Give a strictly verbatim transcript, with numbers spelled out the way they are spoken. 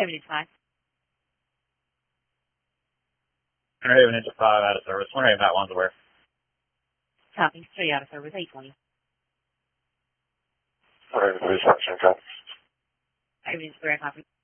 Haven Inch five. Haven Inch five out of service. Wondering if that one's aware. Copy. Straight out of service. eight twenty. Haven Inch Station, copy. Haven Inch three, copy.